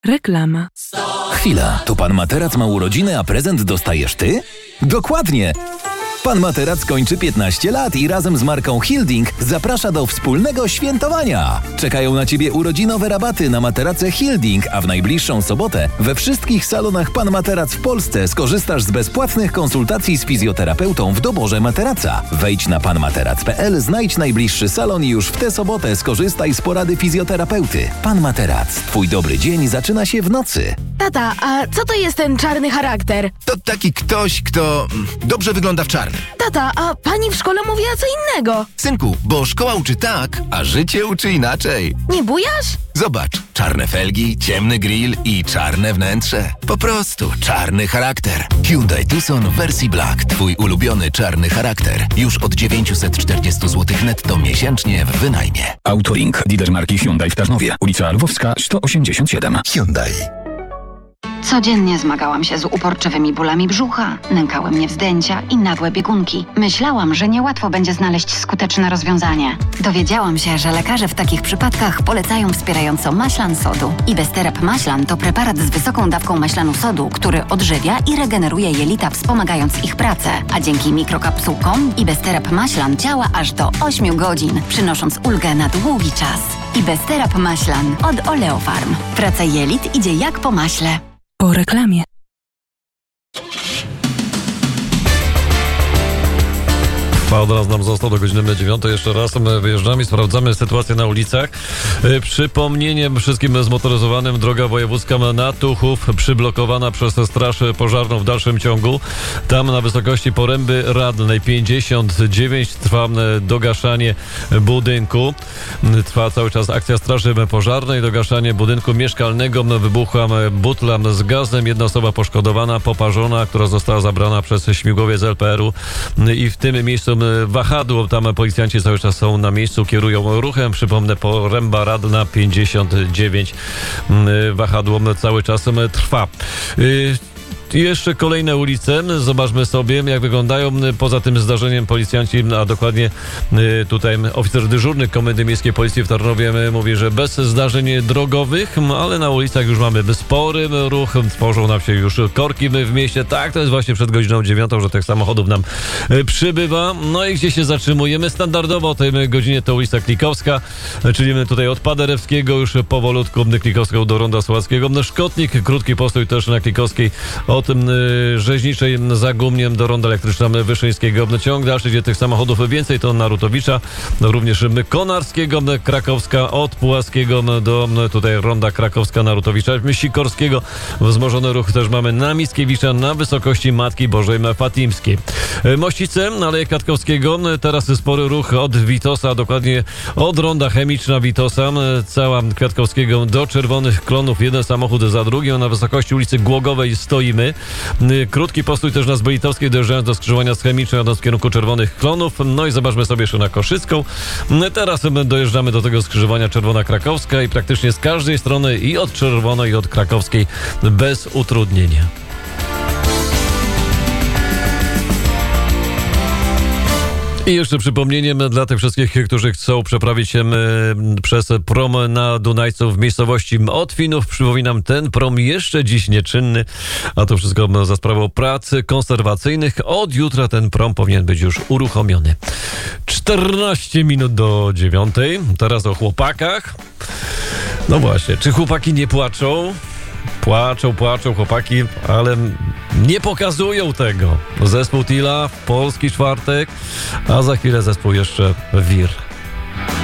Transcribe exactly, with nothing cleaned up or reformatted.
Reklama. Chwila, to pan Materac ma urodziny, a prezent dostajesz ty? Dokładnie! Pan Materac kończy piętnaście lat i razem z marką Hilding zaprasza do wspólnego świętowania. Czekają na ciebie urodzinowe rabaty na materace Hilding, a w najbliższą sobotę we wszystkich salonach Pan Materac w Polsce skorzystasz z bezpłatnych konsultacji z fizjoterapeutą w doborze materaca. Wejdź na pan materac kropka p l, znajdź najbliższy salon i już w tę sobotę skorzystaj z porady fizjoterapeuty. Pan Materac, twój dobry dzień zaczyna się w nocy. Tata, a co to jest ten czarny charakter? To taki ktoś, kto dobrze wygląda w czarnym. Tata, a pani w szkole mówiła co innego. Synku, bo szkoła uczy tak, a życie uczy inaczej. Nie bujasz? Zobacz, czarne felgi, ciemny grill i czarne wnętrze. Po prostu czarny charakter. Hyundai Tucson w wersji Black. Twój ulubiony czarny charakter. Już od dziewięćset czterdzieści złotych netto miesięcznie w wynajmie. Autolink, lider marki Hyundai w Tarnowie. Ulica Lwowska sto osiemdziesiąt siedem. Hyundai. Codziennie zmagałam się z uporczywymi bólami brzucha, nękały mnie wzdęcia i nagłe biegunki. Myślałam, że niełatwo będzie znaleźć skuteczne rozwiązanie. Dowiedziałam się, że lekarze w takich przypadkach polecają wspierająco maślan sodu. Ibesterap maślan to preparat z wysoką dawką maślanu sodu, który odżywia i regeneruje jelita, wspomagając ich pracę. A dzięki mikrokapsułkom Ibesterap maślan działa aż do ośmiu godzin, przynosząc ulgę na długi czas. Ibesterap maślan od Oleofarm. Praca jelit idzie jak po maśle. Po reklamie. Kwadrans nam został do godziny dziewiątej. Jeszcze raz my wyjeżdżamy i sprawdzamy sytuację na ulicach. Przypomnieniem wszystkim zmotoryzowanym, droga wojewódzka na Tuchów przyblokowana przez Straż Pożarną w dalszym ciągu. Tam na wysokości Poręby Radnej pięćdziesiąt dziewięć trwa dogaszanie budynku. Trwa cały czas akcja Straży Pożarnej, dogaszanie budynku mieszkalnego. Wybuchła butla z gazem. Jedna osoba poszkodowana, poparzona, która została zabrana przez śmigłowiec L P R u i w tym miejscu wahadło. Tam policjanci cały czas są na miejscu, kierują ruchem. Przypomnę, Poręba Radna pięćdziesiąt dziewięć. Wahadło cały czas trwa. I jeszcze kolejne ulice. Zobaczmy sobie, jak wyglądają. Poza tym zdarzeniem policjanci, a dokładnie tutaj oficer dyżurny Komendy Miejskiej Policji w Tarnowie mówi, że bez zdarzeń drogowych, ale na ulicach już mamy spory ruch. Tworzą nam się już korki w mieście. Tak, to jest właśnie przed godziną dziewiątą, że tych samochodów nam przybywa. No i gdzie się zatrzymujemy? Standardowo o tej godzinie to ulica Klikowska, czyli my tutaj od Paderewskiego już powolutku Klikowską do Ronda Słowackiego. Szkotnik, krótki postój też na Klikowskiej od Rzeźniczej za Gumniem do Ronda Elektryczna Wyszyńskiego. Ciąg dalszy, gdzie tych samochodów więcej, to na Rutowicza, również Konarskiego, Krakowska od Pułaskiego do tutaj Ronda Krakowska na Rutowicza, Sikorskiego. Wzmożony ruch też mamy na Mickiewicza na wysokości Matki Bożej Fatimskiej. Mościce, Aleje Kwiatkowskiego, teraz spory ruch od Witosa, dokładnie od Ronda Chemiczna Witosa, cała Kwiatkowskiego do Czerwonych Klonów, jeden samochód za drugim, na wysokości ulicy Głogowej stoimy. Krótki postój też na Zbolitowskiej, dojeżdżając do skrzyżowania z Chemiczną, jadąc w kierunku Czerwonych Klonów. No i zobaczmy sobie jeszcze na Koszycką. Teraz dojeżdżamy do tego skrzyżowania Czerwona Krakowska i praktycznie z każdej strony i od Czerwonej, i od Krakowskiej bez utrudnienia. I jeszcze przypomnieniem dla tych wszystkich, którzy chcą przeprawić się przez prom na Dunajcu w miejscowości Otwinów. Przypominam, ten prom jeszcze dziś nieczynny, a to wszystko za sprawą prac konserwacyjnych. Od jutra ten prom powinien być już uruchomiony. czternaście minut do dziewiątej. Teraz o chłopakach. No właśnie, czy chłopaki nie płaczą? Płaczą, płaczą chłopaki, ale nie pokazują tego. Zespół Tila w Polski Czwartek, a za chwilę zespół jeszcze Wir.